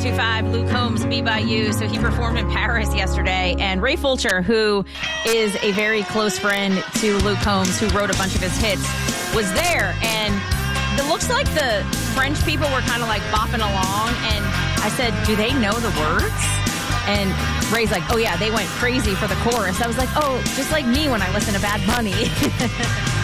102.5, Luke Combs, Be By You. So he performed in Paris yesterday. And Ray Fulcher, who is a very close friend to Luke Combs, who wrote a bunch of his hits, was there. And it looks like the French people were kind of like bopping along. And I said, do they know the words? And Ray's like, oh, yeah, they went crazy for the chorus. I was like, oh, just like me when I listen to Bad Bunny.